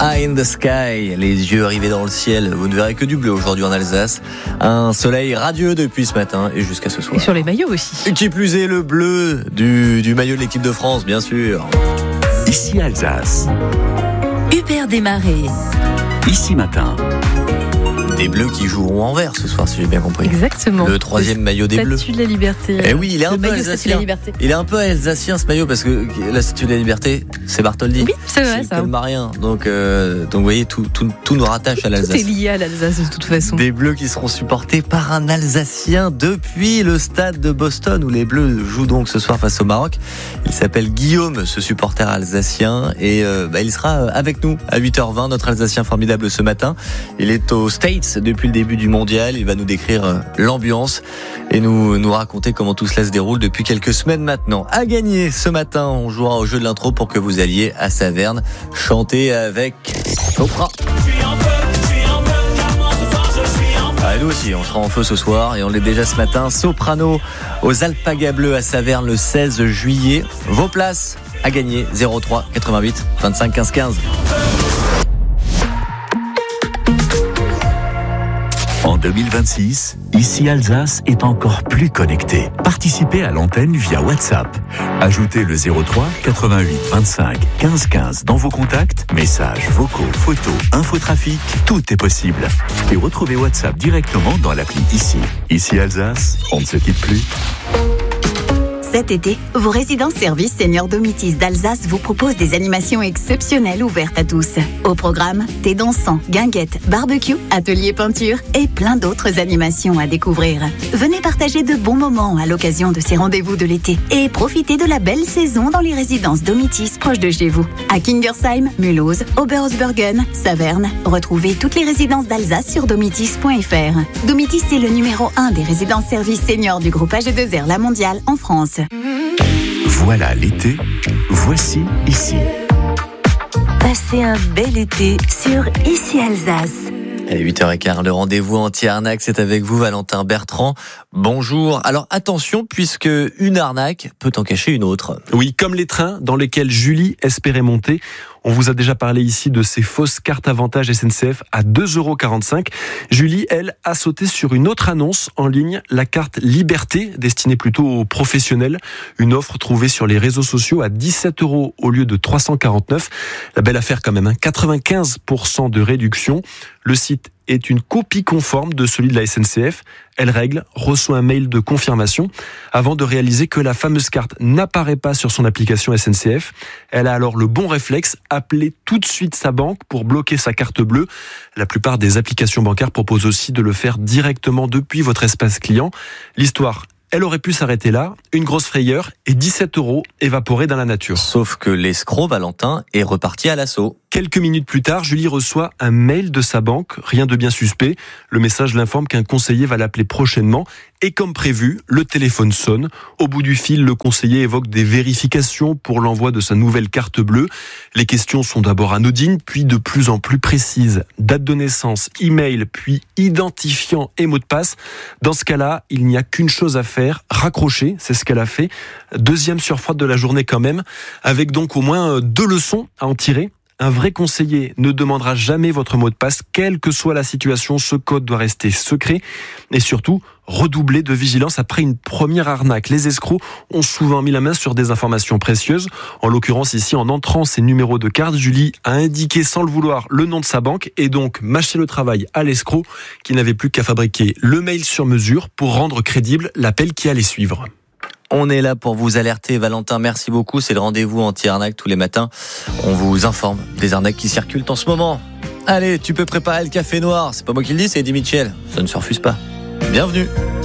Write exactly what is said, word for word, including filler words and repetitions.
Eye in the sky, les yeux rivés dans le ciel. Vous ne verrez que du bleu aujourd'hui en Alsace. Un soleil radieux depuis ce matin et jusqu'à ce soir. Et sur les maillots aussi. Et qui plus est le bleu du, du maillot de l'équipe de France, bien sûr. Ici Alsace. Hubert Desmarais. Ici matin. Des bleus qui joueront en vert ce soir, si j'ai bien compris. Exactement. Le troisième le maillot des bleus. Statue de la liberté. Eh oui, il est un le peu maillot Statue de la alsacien. liberté. Il est un peu alsacien ce maillot parce que la Statue de la liberté, c'est Bartholdi. Oui, c'est vrai c'est ça. le Colmarien. Donc, euh, donc vous voyez, tout, tout, tout nous rattache à l'Alsace. Tout est lié à l'Alsace de toute façon. Des bleus qui seront supportés par un Alsacien depuis le stade de Boston où les bleus jouent donc ce soir face au Maroc. Il s'appelle Guillaume, ce supporter alsacien, et euh, bah, il sera avec nous à huit heures vingt, notre Alsacien formidable ce matin. Il est aux States depuis le début du mondial. Il va nous décrire euh, l'ambiance et nous, nous raconter comment tout cela se déroule depuis quelques semaines maintenant. À gagner ce matin, on jouera au jeu de l'intro pour que vous alliez à Saverne chanter avec Sopra. Ah, nous aussi, on sera en feu ce soir et on l'est déjà ce matin. Soprano aux Alpagas Bleus à Saverne le seize juillet. Vos places à gagner zéro trois quatre-vingt-huit vingt-cinq quinze quinze. En deux mille vingt-six, Ici Alsace est encore plus connecté. Participez à l'antenne via WhatsApp. Ajoutez le zéro trois quatre-vingt-huit vingt-cinq quinze quinze dans vos contacts, messages, vocaux, photos, infotrafic, tout est possible. Et retrouvez WhatsApp directement dans l'appli Ici. Ici Alsace, on ne se quitte plus. Cet été, vos résidences-services Senior Domitis d'Alsace vous proposent des animations exceptionnelles ouvertes à tous. Au programme, thé dansant, guinguettes, barbecue, atelier peinture et plein d'autres animations à découvrir. Venez partager de bons moments à l'occasion de ces rendez-vous de l'été et profitez de la belle saison dans les résidences Domitis proches de chez vous. À Kingersheim, Mulhouse, Oberhausbergen, Saverne, retrouvez toutes les résidences d'Alsace sur domitis point f r. Domitis est le numéro un des résidences-services seniors du groupe A G deux R La Mondiale en France. Voilà l'été, voici Ici. Passez un bel été sur Ici Alsace. Allez, huit heures quinze, le rendez-vous anti-arnaque, c'est avec vous, Valentin Bertrand. Bonjour. Alors attention, puisque une arnaque peut en cacher une autre. Oui, comme les trains dans lesquels Julie espérait monter. On vous a déjà parlé ici de ces fausses cartes avantages S N C F à deux euros quarante-cinq. Julie, elle, a sauté sur une autre annonce en ligne, la carte Liberté, destinée plutôt aux professionnels. Une offre trouvée sur les réseaux sociaux à dix-sept euros au lieu de trois cent quarante-neuf. La belle affaire quand même, hein. quatre-vingt-quinze pour cent de réduction. Le site est une copie conforme de celui de la S N C F. Elle règle, reçoit un mail de confirmation avant de réaliser que la fameuse carte n'apparaît pas sur son application S N C F. Elle a alors le bon réflexe, appeler tout de suite sa banque pour bloquer sa carte bleue. La plupart des applications bancaires proposent aussi de le faire directement depuis votre espace client. L'histoire, elle aurait pu s'arrêter là, une grosse frayeur et dix-sept euros évaporés dans la nature. Sauf que l'escroc, Valentin, est reparti à l'assaut. Quelques minutes plus tard, Julie reçoit un mail de sa banque, rien de bien suspect. Le message l'informe qu'un conseiller va l'appeler prochainement. Et comme prévu, le téléphone sonne. Au bout du fil, le conseiller évoque des vérifications pour l'envoi de sa nouvelle carte bleue. Les questions sont d'abord anodines, puis de plus en plus précises. Date de naissance, email, puis identifiant et mot de passe. Dans ce cas-là, il n'y a qu'une chose à faire, raccrocher, c'est ce qu'elle a fait. Deuxième surfroide de la journée quand même, avec donc au moins deux leçons à en tirer. Un vrai conseiller ne demandera jamais votre mot de passe, quelle que soit la situation, ce code doit rester secret. Et surtout, redoubler de vigilance après une première arnaque. Les escrocs ont souvent mis la main sur des informations précieuses. En l'occurrence ici, en entrant ses numéros de carte, Julie a indiqué sans le vouloir le nom de sa banque et donc mâché le travail à l'escroc qui n'avait plus qu'à fabriquer le mail sur mesure pour rendre crédible l'appel qui allait suivre. On est là pour vous alerter, Valentin, merci beaucoup. C'est le rendez-vous anti-arnaque tous les matins. On vous informe des arnaques qui circulent en ce moment. Allez, tu peux préparer le café noir. C'est pas moi qui le dis, c'est Eddie Mitchell. Ça ne se refuse pas. Bienvenue.